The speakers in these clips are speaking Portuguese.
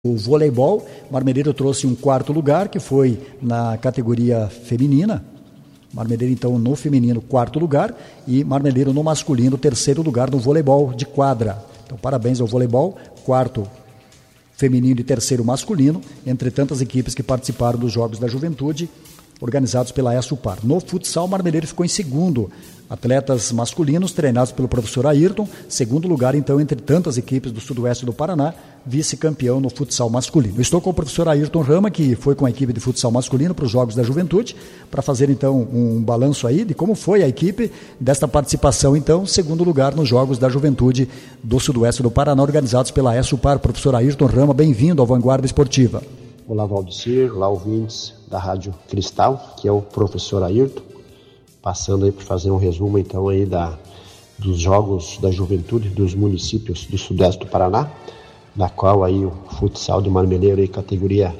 O voleibol, Marmeleiro trouxe um quarto lugar, que foi na categoria feminina. Marmeleiro, então, no feminino, quarto lugar, e Marmeleiro no masculino, terceiro lugar no voleibol de quadra. Então, parabéns ao voleibol, quarto feminino e terceiro masculino, entre tantas equipes que participaram dos Jogos da Juventude, organizados pela ESUPAR. No futsal, Marmeleiro ficou em segundo. Atletas masculinos treinados pelo professor Ayrton, segundo lugar, então, entre tantas equipes do sudoeste do Paraná, vice-campeão no futsal masculino. Estou com o professor Ayrton Rama, que foi com a equipe de futsal masculino para os Jogos da Juventude, para fazer, então, um balanço aí de como foi a equipe desta participação, então, segundo lugar nos Jogos da Juventude do sudoeste do Paraná, organizados pela ESUPAR. Professor Ayrton Rama, bem-vindo ao Vanguarda Esportiva. Olá, Valdecir, olá, ouvintes da Rádio Cristal, que é o professor Ayrton, passando aí para fazer um resumo, então, aí dos Jogos da Juventude dos municípios do sudeste do Paraná, na qual aí o futsal de Marmeleiro aí, categoria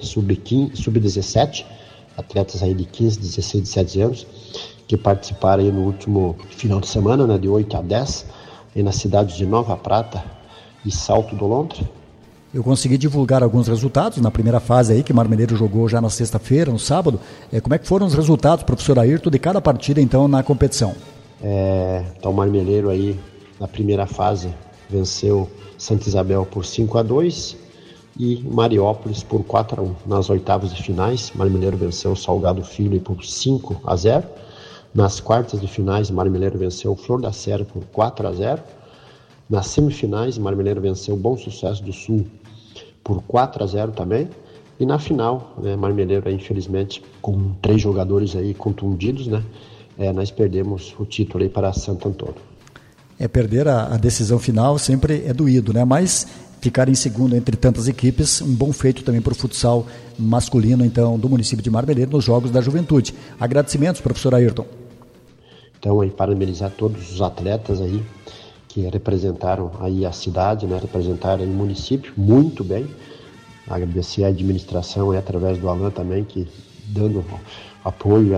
sub-17, atletas aí de 15, 16, 17 anos, que participaram aí no último final de semana, né, de 8 a 10, aí nas cidades de Nova Prata e Salto do Lontra. Eu consegui divulgar alguns resultados na primeira fase aí, que Marmeleiro jogou já na sexta-feira, no sábado. Como é que foram os resultados, professor Ayrton, de cada partida, então, na competição? Então, Marmeleiro aí, na primeira fase, venceu Santa Isabel por 5-2 e Mariópolis por 4-1. Nas oitavas de finais, Marmeleiro venceu o Salgado Filho por 5-0. Nas quartas de finais, Marmeleiro venceu o Flor da Serra por 4-0. Nas semifinais, Marmeleiro venceu o Bom Sucesso do Sul por 4-0 também. E na final, Marmeleiro, infelizmente, com 3 jogadores aí contundidos, nós perdemos o título aí para Santo Antônio. Perder a decisão final sempre é doído, mas ficar em segundo entre tantas equipes, um bom feito também para o futsal masculino, então, do município de Marmeleiro nos Jogos da Juventude. Agradecimentos, professor Ayrton. Então, aí, parabenizar todos os atletas aí que representaram aí a cidade, representaram aí o município muito bem. Agradecer a administração através do Alan também, que dando apoio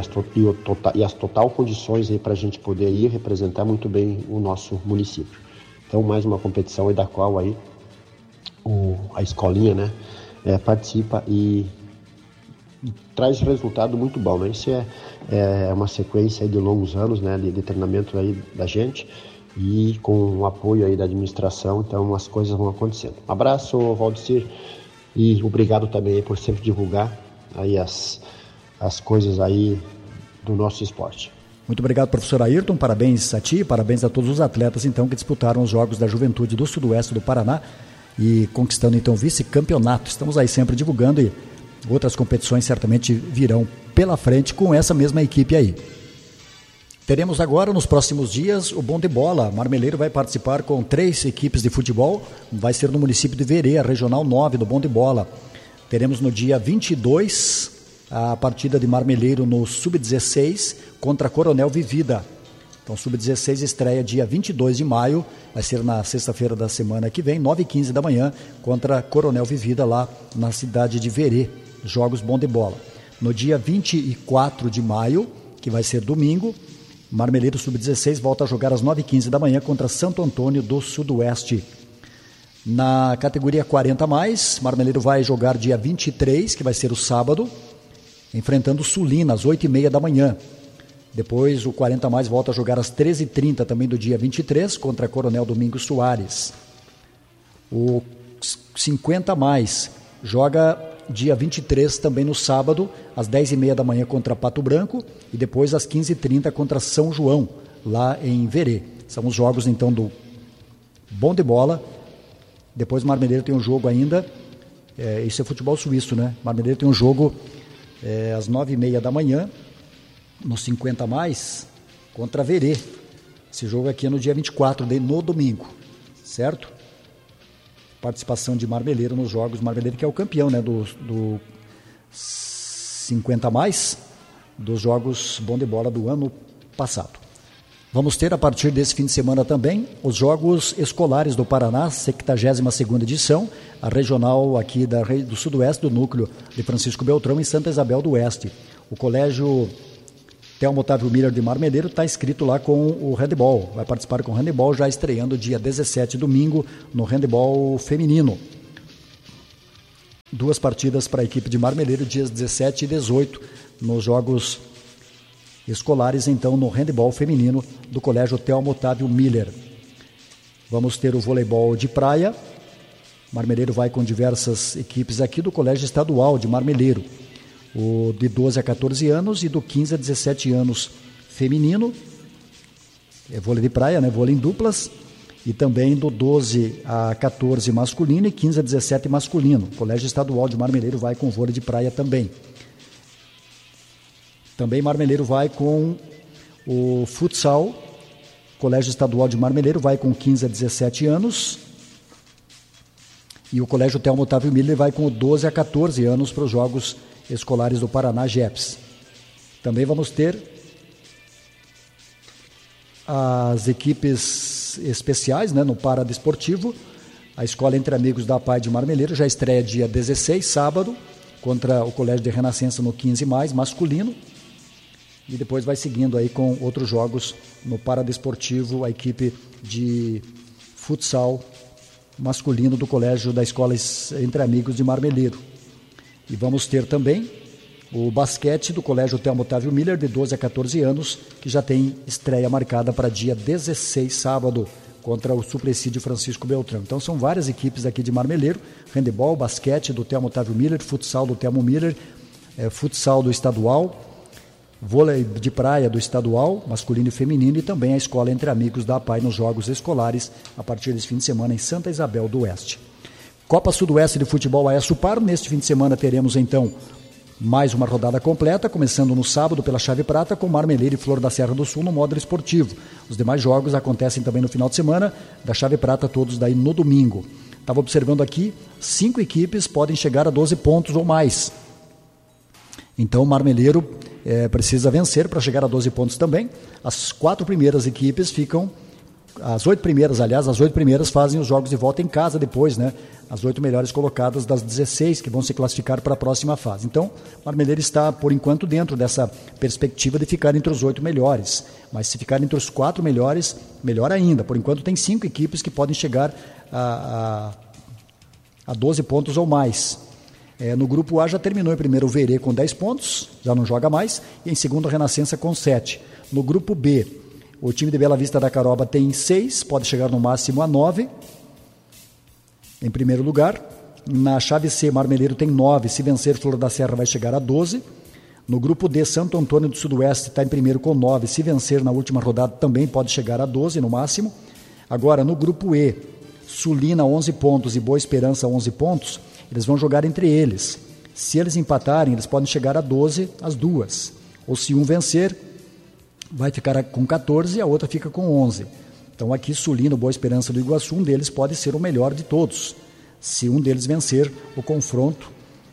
e as total condições aí para a gente poder ir representar muito bem o nosso município. Então, mais uma competição aí da qual aí a escolinha, participa e traz resultado muito bom, Isso é uma sequência aí de longos anos, de treinamento aí da gente, e com o apoio aí da administração, então as coisas vão acontecendo. Um abraço, Valdecir, e obrigado também por sempre divulgar aí as coisas aí do nosso esporte. Muito obrigado, professor Ayrton, parabéns a ti, parabéns a todos os atletas, então, que disputaram os Jogos da Juventude do Sudoeste do Paraná e conquistando, então, vice-campeonato. Estamos aí sempre divulgando e outras competições certamente virão pela frente com essa mesma equipe aí. Teremos agora, nos próximos dias, o Bom de Bola. Marmeleiro vai participar com 3 equipes de futebol. Vai ser no município de Verê, a Regional 9 do Bom de Bola. Teremos no dia 22 a partida de Marmeleiro no Sub-16 contra Coronel Vivida. Então, Sub-16 estreia dia 22 de maio. Vai ser na sexta-feira da semana que vem, 9h15 da manhã, contra Coronel Vivida, lá na cidade de Verê. Jogos Bom de Bola. No dia 24 de maio, que vai ser domingo, Marmeleiro Sub-16 volta a jogar às 9h15 da manhã contra Santo Antônio do Sudoeste. Na categoria 40+, Marmeleiro vai jogar dia 23, que vai ser o sábado, enfrentando Sulina às 8h30 da manhã. Depois o 40+, volta a jogar às 13h30 também do dia 23, contra Coronel Domingos Soares. O 50+, joga dia 23, também no sábado, às 10h30 da manhã contra Pato Branco e depois às 15h30 contra São João, lá em Verê. São os jogos, então, do Bom de Bola. Depois Marmeleiro tem um jogo ainda, isso é futebol suíço, Marmeleiro tem um jogo às 9h30 da manhã, no 50+, contra Verê. Esse jogo aqui é no dia 24, no domingo, certo? Participação de Marmeleiro nos jogos. Marmeleiro que é o campeão, do 50+, dos jogos Bom de Bola do ano passado. Vamos ter, a partir desse fim de semana também, os Jogos Escolares do Paraná, 72ª edição, a regional aqui do Sudoeste, do núcleo de Francisco Beltrão, em Santa Isabel do Oeste. O colégio Thelmo Otávio Miller de Marmeleiro está inscrito lá com o handebol, vai participar com o handebol, já estreando dia 17, domingo, no handebol feminino. 2 partidas para a equipe de Marmeleiro, dias 17 e 18, nos jogos escolares, então, no handebol feminino do Colégio Telmo Otávio Miller. Vamos ter o voleibol de praia. Marmeleiro vai com diversas equipes aqui do Colégio Estadual de Marmeleiro. O de 12 a 14 anos e do 15 a 17 anos feminino. É vôlei de praia, né? Vôlei em duplas. E também do 12 a 14 masculino e 15 a 17 masculino. O Colégio Estadual de Marmeleiro vai com vôlei de praia também. Também Marmeleiro vai com o futsal. O Colégio Estadual de Marmeleiro vai com 15 a 17 anos. E o Colégio Telmo Otávio Miller vai com 12 a 14 anos para os Jogos Escolares do Paraná, JEPS. Também vamos ter as equipes especiais, né, no paradesportivo. A Escola Entre Amigos da APAE de Marmeleiro já estreia dia 16, sábado, contra o Colégio de Renascença no 15+, masculino. E depois vai seguindo aí com outros jogos no paradesportivo, a equipe de futsal masculino do Colégio da Escola Entre Amigos de Marmeleiro. E vamos ter também o basquete do Colégio Telmo Otávio Miller, de 12 a 14 anos, que já tem estreia marcada para dia 16, sábado, contra o Suplesídio Francisco Beltrão. Então são várias equipes aqui de Marmeleiro: handebol, basquete do Telmo Otávio Miller, futsal do Telmo Miller, futsal do estadual, vôlei de praia do estadual, masculino e feminino, e também a Escola Entre Amigos da APAE nos Jogos Escolares, a partir desse fim de semana em Santa Isabel do Oeste. Copa Sudoeste de Futebol Aécio-Par. Neste fim de semana teremos então mais uma rodada completa, começando no sábado pela Chave Prata, com Marmeleiro e Flor da Serra do Sul no módulo esportivo. Os demais jogos acontecem também no final de semana, da Chave Prata, todos daí no domingo. Estava observando aqui, 5 equipes podem chegar a 12 pontos ou mais. Então o Marmeleiro precisa vencer para chegar a 12 pontos também. As 4 primeiras equipes ficam, as 8 primeiras fazem os jogos de volta em casa depois, né? As 8 melhores colocadas das 16 que vão se classificar para a próxima fase. Então, Marmeleiro está, por enquanto, dentro dessa perspectiva de ficar entre os 8 melhores. Mas se ficar entre os 4 melhores, melhor ainda. Por enquanto, tem 5 equipes que podem chegar a 12 pontos ou mais. No grupo A já terminou em primeiro o Verê com 10 pontos, já não joga mais, e em segundo a Renascença com 7. No grupo B, o time de Bela Vista da Caroba tem 6, pode chegar no máximo a 9, em primeiro lugar. Na chave C, Marmeleiro tem 9, se vencer Flor da Serra vai chegar a 12. No grupo D, Santo Antônio do Sudoeste está em primeiro com 9, se vencer na última rodada também pode chegar a 12 no máximo. Agora, no grupo E, Sulina 11 pontos e Boa Esperança 11 pontos, eles vão jogar entre eles. Se eles empatarem, eles podem chegar a 12 as duas. Ou se um vencer, vai ficar com 14 e a outra fica com 11. Então aqui Sulino, Boa Esperança do Iguaçu, um deles pode ser o melhor de todos, se um deles vencer o confronto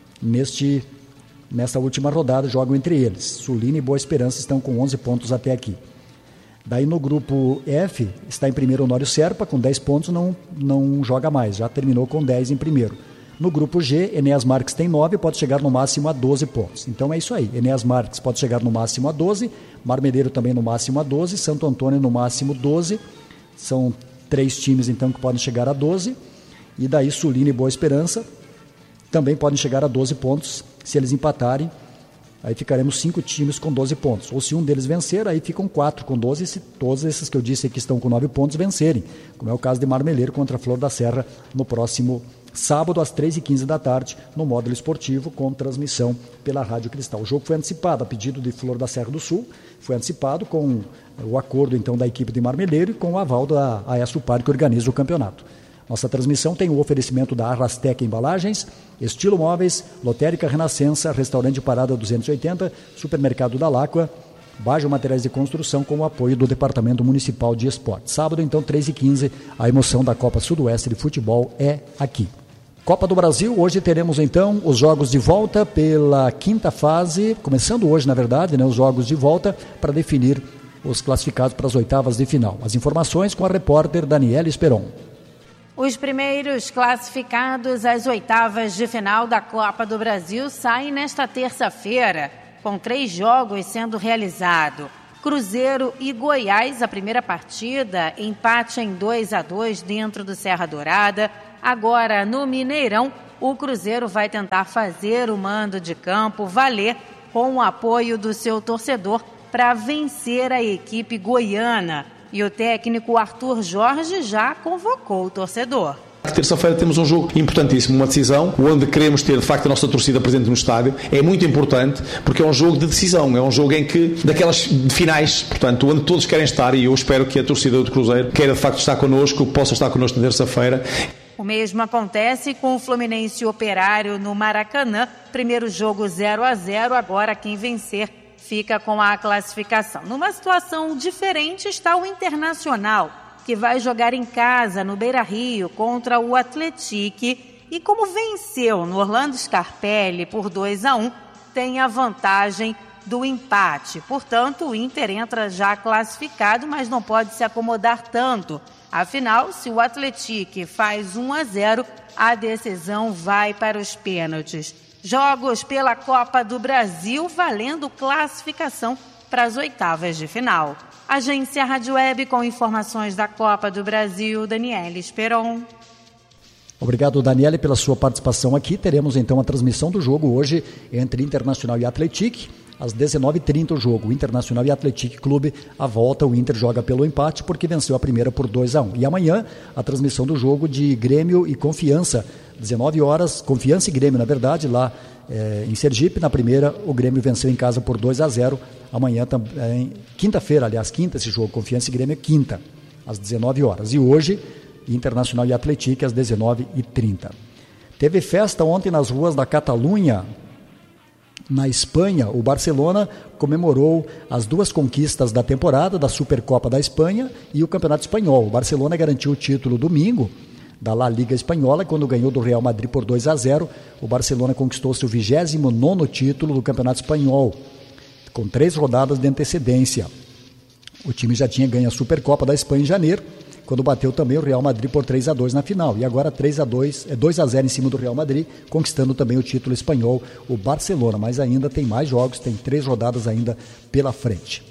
nesta última rodada, jogam entre eles. Sulino e Boa Esperança estão com 11 pontos até aqui. Daí no grupo F, está em primeiro Honório Serpa, com 10 pontos, não joga mais, já terminou com 10 em primeiro. No grupo G, Enéas Marques tem 9, pode chegar no máximo a 12 pontos. Então é isso aí, Enéas Marques pode chegar no máximo a 12, Marmeleiro também no máximo a 12, Santo Antônio no máximo 12, são 3 times então que podem chegar a 12, e daí Sulino e Boa Esperança também podem chegar a 12 pontos, se eles empatarem, aí ficaremos 5 times com 12 pontos, ou se um deles vencer, aí ficam 4 com 12, se todos esses que eu disse que estão com 9 pontos vencerem, como é o caso de Marmeleiro contra a Flor da Serra no próximo sábado às 3h15 da tarde, no módulo esportivo, com transmissão pela Rádio Cristal. O jogo foi antecipado a pedido de Flor da Serra do Sul, foi antecipado com o acordo então da equipe de Marmeleiro e com o aval da Aécio-Par, que organiza o campeonato. Nossa transmissão tem o oferecimento da Arrastec Embalagens, Estilo Móveis, Lotérica Renascença, Restaurante Parada 280, Supermercado da Láqua, Bajo Materiais de Construção, com o apoio do Departamento Municipal de Esportes. Sábado, então, 3h15, a emoção da Copa Sudoeste de Futebol é aqui. Copa do Brasil, hoje teremos então os jogos de volta pela 5ª fase, começando hoje, na verdade, né, os jogos de volta para definir os classificados para as 8ª de final. As informações com a repórter Daniela Esperon. Os primeiros classificados às 8ª de final da Copa do Brasil saem nesta terça-feira, com 3 jogos sendo realizados. Cruzeiro e Goiás, a primeira partida, empate em 2-2 dentro do Serra Dourada. Agora, no Mineirão, o Cruzeiro vai tentar fazer o mando de campo valer com o apoio do seu torcedor para vencer a equipe goiana. E o técnico Arthur Jorge já convocou o torcedor. Terça-feira temos um jogo importantíssimo, uma decisão, onde queremos ter de facto a nossa torcida presente no estádio. É muito importante porque é um jogo de decisão, é um jogo em que, daquelas finais, portanto, onde todos querem estar, e eu espero que a torcida do Cruzeiro queira de facto estar connosco, possa estar connosco na terça-feira. O mesmo acontece com o Fluminense Operário no Maracanã. Primeiro jogo 0-0, agora quem vencer fica com a classificação. Numa situação diferente está o Internacional, que vai jogar em casa no Beira-Rio contra o Atlético e como venceu no Orlando Scarpelli por 2-1, tem a vantagem do empate. Portanto, o Inter entra já classificado, mas não pode se acomodar tanto. Afinal, se o Atlético faz 1-0, a decisão vai para os pênaltis. Jogos pela Copa do Brasil valendo classificação para as oitavas de final. Agência Rádio Web com informações da Copa do Brasil, Daniela Esperon. Obrigado, Daniele, pela sua participação aqui. Teremos então a transmissão do jogo hoje entre Internacional e Atlético. Às 19h30 o jogo, Internacional e Atlético Clube, a volta, o Inter joga pelo empate porque venceu a primeira por 2-1. E amanhã, a transmissão do jogo de Grêmio e Confiança, 19 horas, Confiança e Grêmio, na verdade, lá em Sergipe. Na primeira, o Grêmio venceu em casa por 2-0. Amanhã, também, quinta-feira, aliás, quinta esse jogo, Confiança e Grêmio é quinta, às 19 horas. E hoje, Internacional e Atlético, às 19h30. Teve festa ontem nas ruas da Catalunha. Na Espanha, o Barcelona comemorou as duas conquistas da temporada, da Supercopa da Espanha e o Campeonato Espanhol. O Barcelona garantiu o título domingo da La Liga Espanhola, quando ganhou do Real Madrid por 2-0. O Barcelona conquistou seu 29º título do Campeonato Espanhol, com 3 rodadas de antecedência. O time já tinha ganho a Supercopa da Espanha em janeiro, quando bateu também o Real Madrid por 3-2 na final. E agora 2-0 em cima do Real Madrid, conquistando também o título espanhol, o Barcelona. Mas ainda tem mais jogos, tem 3 rodadas ainda pela frente.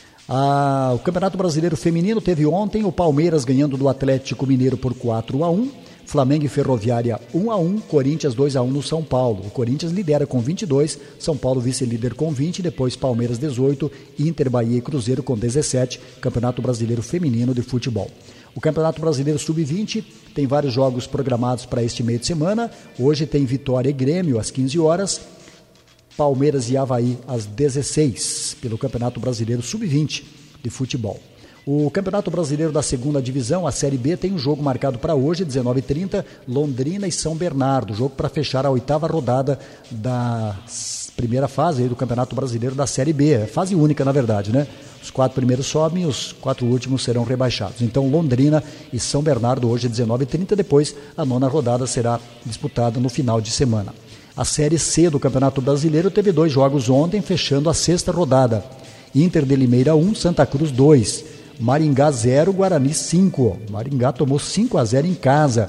O Campeonato Brasileiro Feminino teve ontem o Palmeiras ganhando do Atlético Mineiro por 4-1, Flamengo e Ferroviária 1-1, Corinthians 2-1 no São Paulo. O Corinthians lidera com 22, São Paulo vice-líder com 20, depois Palmeiras 18, Inter, Bahia e Cruzeiro com 17, Campeonato Brasileiro Feminino de Futebol. O Campeonato Brasileiro Sub-20 tem vários jogos programados para este meio de semana. Hoje tem Vitória e Grêmio às 15 horas, Palmeiras e Avaí às 16, pelo Campeonato Brasileiro Sub-20 de Futebol. O Campeonato Brasileiro da Segunda Divisão, a Série B, tem um jogo marcado para hoje, 19h30, Londrina e São Bernardo, jogo para fechar a 8ª rodada da primeira fase aí do Campeonato Brasileiro da Série B, é fase única na verdade, né? Os 4 primeiros sobem, os 4 últimos serão rebaixados. Então, Londrina e São Bernardo hoje, 19h30, depois a 9ª rodada será disputada no final de semana. A Série C do Campeonato Brasileiro teve 2 jogos ontem, fechando a 6ª rodada. Inter de Limeira 1, Santa Cruz 2, Maringá 0, Guarani 5. Maringá tomou 5-0 em casa.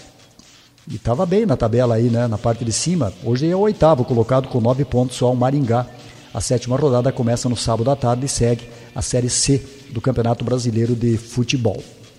E estava bem na tabela aí, né, na parte de cima. Hoje é o 8º colocado com 9 pontos só o Maringá. A 7ª rodada começa no sábado à tarde e segue a Série C do Campeonato Brasileiro de Futebol.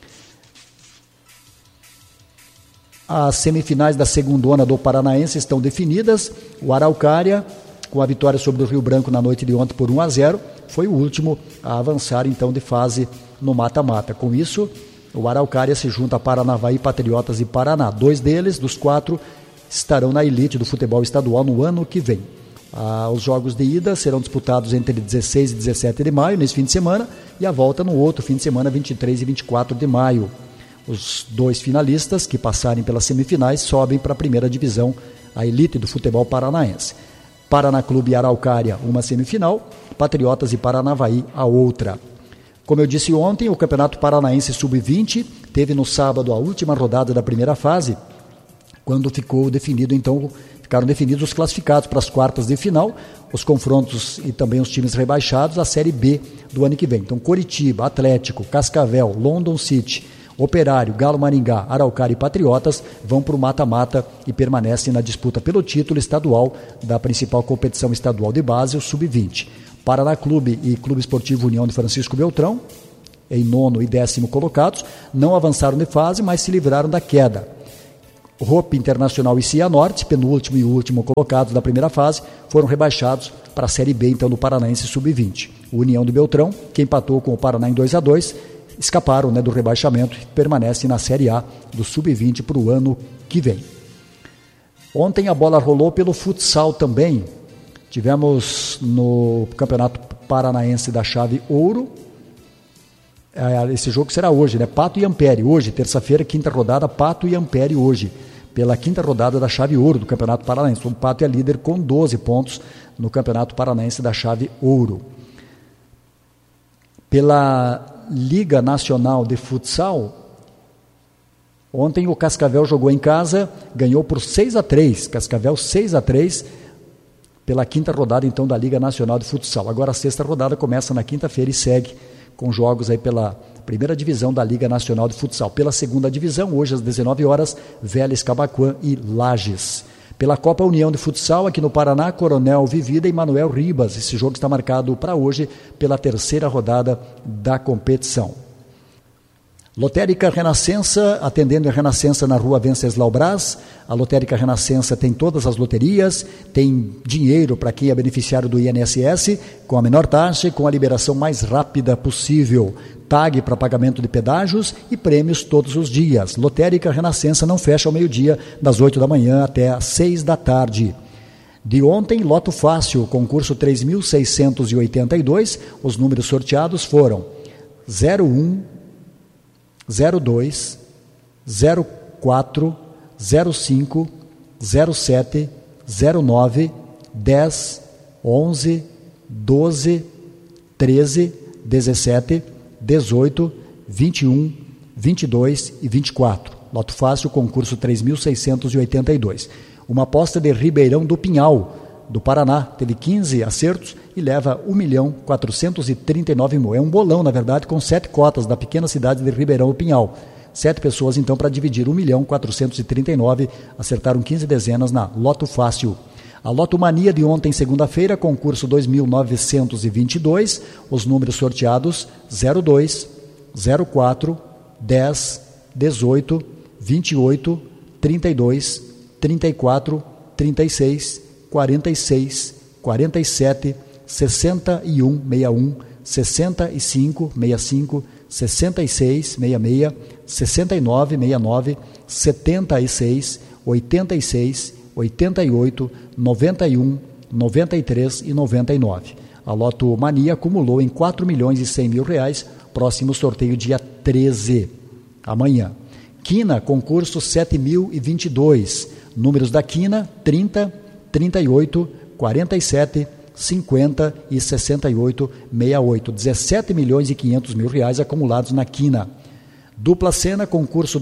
As semifinais da segundona do Paranaense estão definidas. O Araucária, com a vitória sobre o Rio Branco na noite de ontem por 1-0, foi o último a avançar então de fase no mata-mata. Com isso, o Araucária se junta a Paranavaí, Patriotas e Paraná. 2 deles, dos 4, estarão na elite do futebol estadual no ano que vem. Os jogos de ida serão disputados entre 16 e 17 de maio, nesse fim de semana, e a volta no outro fim de semana, 23 e 24 de maio. Os 2 finalistas que passarem pelas semifinais sobem para a primeira divisão, a elite do futebol paranaense. Paraná Clube e Araucária, uma semifinal, Patriotas e Paranavaí, a outra. Como eu disse ontem, o Campeonato Paranaense Sub-20 teve no sábado a última rodada da primeira fase, quando ficaram definidos os classificados para as quartas de final, os confrontos e também os times rebaixados, a Série B do ano que vem. Então, Coritiba, Atlético, Cascavel, London City, Operário, Galo Maringá, Araucária e Patriotas vão para o mata-mata e permanecem na disputa pelo título estadual da principal competição estadual de base, o Sub-20. Paraná Clube e Clube Esportivo União de Francisco Beltrão, em 9º e 10º colocados, não avançaram de fase, mas se livraram da queda. Hope Internacional e Cianorte, penúltimo e último colocados da primeira fase, foram rebaixados para a Série B, então, do Paranaense Sub-20. O União do Beltrão, que empatou com o Paraná em 2-2, escaparam, né, do rebaixamento e permanecem na Série A do Sub-20 para o ano que vem. Ontem a bola rolou pelo futsal também. Tivemos no Campeonato Paranaense da Chave Ouro. Esse jogo será hoje, né? Pato e Ampere, hoje, terça-feira, quinta rodada, Pato e Ampere hoje, pela quinta rodada da Chave Ouro do Campeonato Paranaense. O Pato é líder com 12 pontos no Campeonato Paranaense da Chave Ouro. Pela Liga Nacional de Futsal, ontem o Cascavel jogou em casa, ganhou por 6-3, Cascavel 6-3, pela quinta rodada então da Liga Nacional de Futsal. Agora a sexta rodada começa na quinta-feira e segue com jogos aí pela primeira divisão da Liga Nacional de Futsal. Pela segunda divisão, hoje às 19 horas, Vélez Camaquã e Lages. Pela Copa União de Futsal, aqui no Paraná, Coronel Vivida e Manuel Ribas. Esse jogo está marcado para hoje pela terceira rodada da competição. Lotérica Renascença, atendendo a Renascença na rua Venceslau Braz. A Lotérica Renascença tem todas as loterias, tem dinheiro para quem é beneficiário do INSS, com a menor taxa e com a liberação mais rápida possível. TAG para pagamento de pedágios e prêmios todos os dias. Lotérica Renascença não fecha ao meio-dia, das 8 da manhã até às 6 da tarde. De ontem, Loto Fácil, concurso 3.682, os números sorteados foram 01, 02, 04, 05, 07, 09, 10, 11, 12, 13, 17, 18, 21, 22 e 24. Loto Fácil, concurso 3.682. Uma aposta de Ribeirão do Pinhal, do Paraná, teve 15 acertos e leva 1.439.000. É um bolão, na verdade, com 7 cotas da pequena cidade de Ribeirão do Pinhal. 7 pessoas, então, para dividir 1.439.000, acertaram 15 dezenas na Loto Fácil. A Loto Mania de ontem, segunda-feira, concurso 2.922, os números sorteados 02, 04, 10, 18, 28, 32, 34, 36, 46, 47, 61, 61, 65, 65, 66, 66, 69, 69, 76, 86, 88, 91, 93 e 99. A Loto Mania acumulou em R$4.100.000, próximo sorteio dia 13, amanhã. Quina, concurso 7.022, números da Quina 30, 38, 47, 50 e 68, 68. R$17.500.000 acumulados na Quina. Dupla Sena, concurso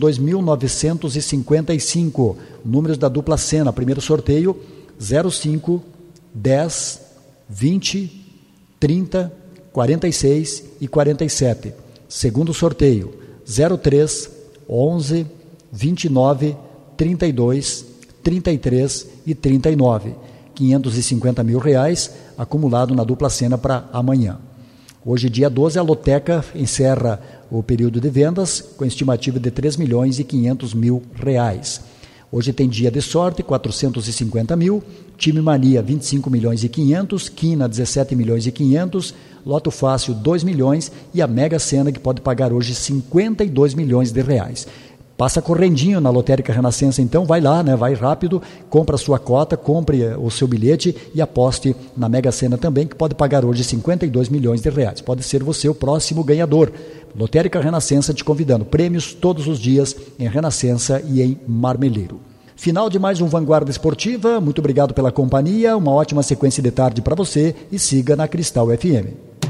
2.955, números da Dupla Sena, primeiro sorteio 05, 10, 20, 30, 46 e 47. Segundo sorteio 03, 11, 29, 32, 33 e 39. R$550.000 acumulado na Dupla Sena para amanhã. Hoje, dia 12, a Loteca encerra o período de vendas com estimativa de R$3.500.000. Hoje tem dia de sorte, 450.000, Time Mania, 25.500.000, Quina, 17.500.000, Loto Fácil, 2 milhões e a Mega Sena, que pode pagar hoje R$52 milhões. Passa correndinho na Lotérica Renascença, então vai lá, né? Vai rápido, compra a sua cota, compre o seu bilhete e aposte na Mega Sena também, que pode pagar hoje R$52 milhões. Pode ser você o próximo ganhador. Lotérica Renascença te convidando. Prêmios todos os dias em Renascença e em Marmeleiro. Final de mais um Vanguarda Esportiva. Muito obrigado pela companhia, uma ótima sequência de tarde para você e siga na Cristal FM.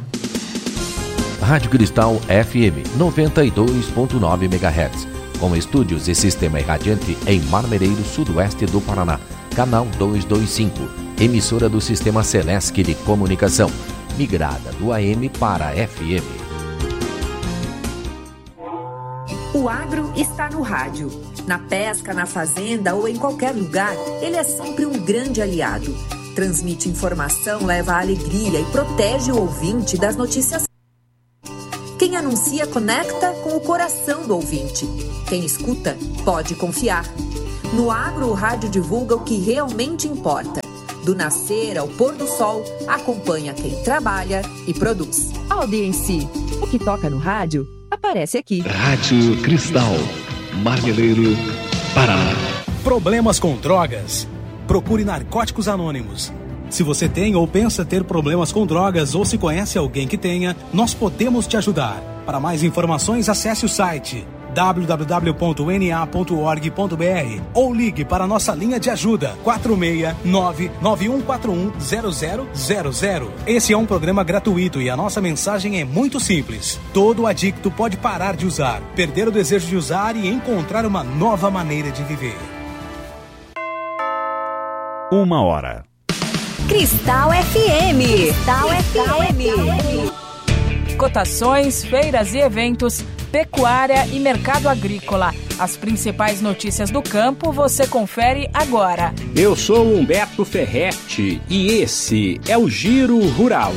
Rádio Cristal FM 92.9 MHz. Com estúdios e sistema irradiante em Marmeleiro, sudoeste do Paraná. Canal 225, emissora do Sistema Celesc de Comunicação, migrada do AM para FM. O agro está no rádio. Na pesca, na fazenda ou em qualquer lugar, ele é sempre um grande aliado. Transmite informação, leva alegria e protege o ouvinte das notícias. Quem anuncia conecta com o coração do ouvinte. Quem escuta pode confiar. No Agro, o rádio divulga o que realmente importa. Do nascer ao pôr do sol, acompanha quem trabalha e produz. Audiência. O que toca no rádio, aparece aqui. Rádio Cristal, Marmeleiro, Paraná. Problemas com drogas? Procure Narcóticos Anônimos. Se você tem ou pensa ter problemas com drogas ou se conhece alguém que tenha, nós podemos te ajudar. Para mais informações, acesse o site www.na.org.br ou ligue para a nossa linha de ajuda 469-9141-0000. Esse é um programa gratuito e a nossa mensagem é muito simples. Todo adicto pode parar de usar, perder o desejo de usar e encontrar uma nova maneira de viver. 1h. Cristal FM. Cristal FM. Cotações, feiras e eventos, pecuária e mercado agrícola. As principais notícias do campo você confere agora. Eu sou Humberto Ferretti e esse é o Giro Rural.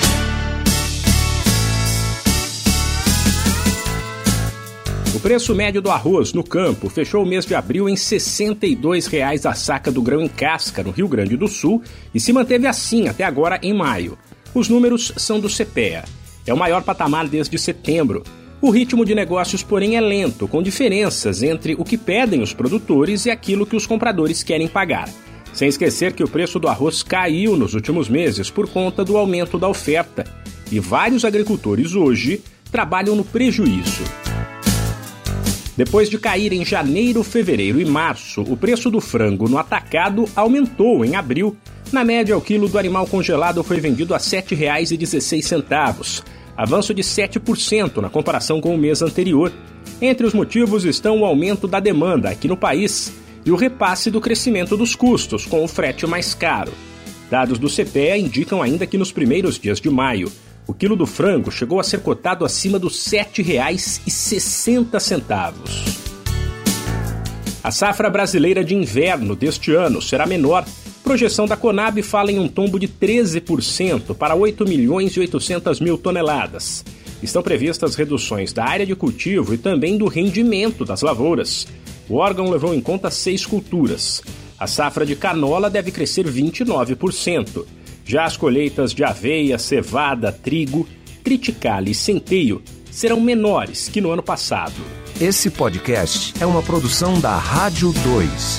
O preço médio do arroz no campo fechou o mês de abril em R$ 62,00 a saca do grão em casca no Rio Grande do Sul e se manteve assim até agora em maio. Os números são do CPEA. É o maior patamar desde setembro. O ritmo de negócios, porém, é lento, com diferenças entre o que pedem os produtores e aquilo que os compradores querem pagar. Sem esquecer que o preço do arroz caiu nos últimos meses por conta do aumento da oferta. E vários agricultores hoje trabalham no prejuízo. Depois de cair em janeiro, fevereiro e março, o preço do frango no atacado aumentou em abril. Na média, o quilo do animal congelado foi vendido a R$ 7,16, avanço de 7% na comparação com o mês anterior. Entre os motivos estão o aumento da demanda aqui no país e o repasse do crescimento dos custos, com o frete mais caro. Dados do CPEA indicam ainda que nos primeiros dias de maio, o quilo do frango chegou a ser cotado acima dos R$ 7,60. A safra brasileira de inverno deste ano será menor. Projeção da Conab fala em um tombo de 13% para 8.800.000 toneladas. Estão previstas reduções da área de cultivo e também do rendimento das lavouras. O órgão levou em conta 6 culturas. A safra de canola deve crescer 29%. Já as colheitas de aveia, cevada, trigo, triticale e centeio serão menores que no ano passado. Esse podcast é uma produção da Rádio 2.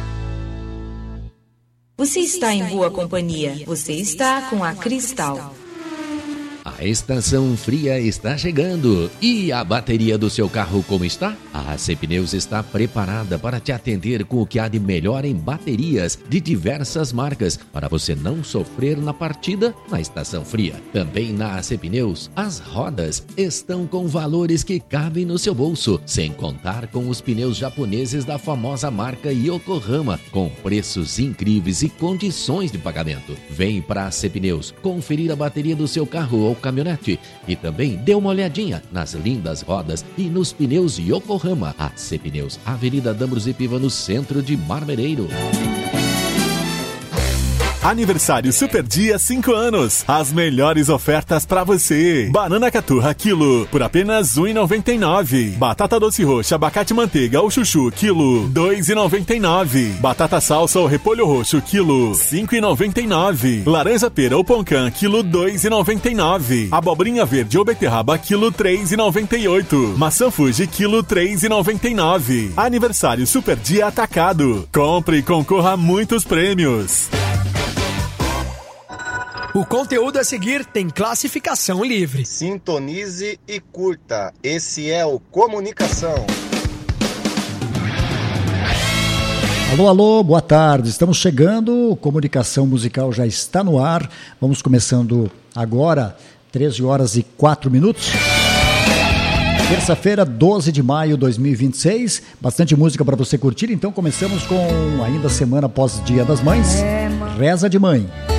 Você está em boa companhia. Você está com a Cristal. A estação fria está chegando. E a bateria do seu carro como está? A AC Pneus está preparada para te atender com o que há de melhor em baterias de diversas marcas, para você não sofrer na partida na estação fria. Também na AC Pneus, as rodas estão com valores que cabem no seu bolso, sem contar com os pneus japoneses da famosa marca Yokohama, com preços incríveis e condições de pagamento. Vem para a AC Pneus conferir a bateria do seu carro ou caminhonete e também dê uma olhadinha nas lindas rodas e nos pneus Yokohama. AC Pneus, Avenida D'Ambrosio Piva, no centro de Marmereiro. Aniversário Super Dia 5 anos. As melhores ofertas pra você. Banana caturra quilo por apenas R$ 1,99. Batata doce roxa, abacate manteiga ou chuchu quilo R$ 2,99. Batata salsa ou repolho roxo quilo R$ 5,99. Laranja pera ou poncã quilo R$ 2,99. Abobrinha verde ou beterraba quilo R$ 3,98. Maçã Fuji quilo R$ 3,99. Aniversário Super Dia atacado. Compre e concorra a muitos prêmios. O conteúdo a seguir tem classificação livre. Sintonize e curta. Esse é o Comunicação. Alô, alô, boa tarde. Estamos chegando, Comunicação Musical já está no ar. Vamos começando agora, 13h04. Terça-feira, 12 de maio de 2026. Bastante música para você curtir. Então começamos com ainda semana após Dia das Mães. Reza de Mãe.